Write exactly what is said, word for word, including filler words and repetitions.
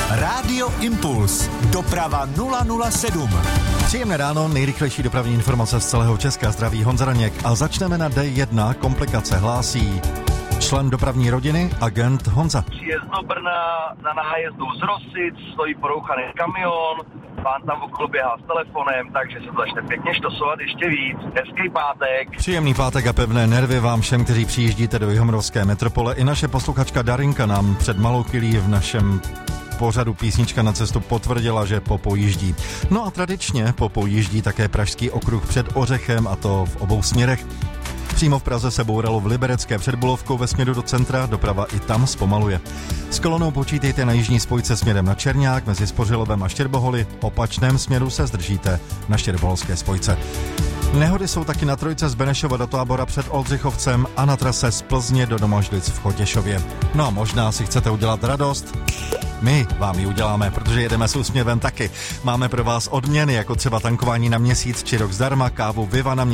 Rádio Impuls. Doprava nula nula sedm. Příjemné ráno, nejrychlejší dopravní informace z celého Česka. Zdraví Honza Raněk a začneme na D jedna. Komplikace hlásí člen dopravní rodiny, agent Honza. Příjezd do Brna, na nájezdu z Rosic, stojí porouchaný kamion, pán tam okolo běhá s telefonem, takže se to začne pěkně štosovat ještě víc. Hezký pátek. Příjemný pátek a pevné nervy vám všem, kteří přijíždíte do jihomoravské metropole. I naše posluchačka Darinka nám před malou chvílí v našem pořadu Písnička na cestu potvrdila, že popojíždí. No a tradičně popojíždí také pražský okruh před Ořechem, a to v obou směrech. Přímo v Praze se bouralo v Liberecké před Bulovkou ve směru do centra, doprava i tam zpomaluje. S kolonou počítejte na jižní spojce směrem na Černák, mezi Spořilovem a Štěrboholy, v opačném směru se zdržíte na Štěrboholské spojce. Nehody jsou taky na trojce z Benešova do Tábora před Oldřichovcem a na trase z Plzně do Domažlic v Chotěšově. No a možná si chcete udělat radost? My vám ji uděláme, protože jedeme s úsměvem taky. Máme pro vás odměny, jako třeba tankování na měsíc či rok zdarma, kávu Viva na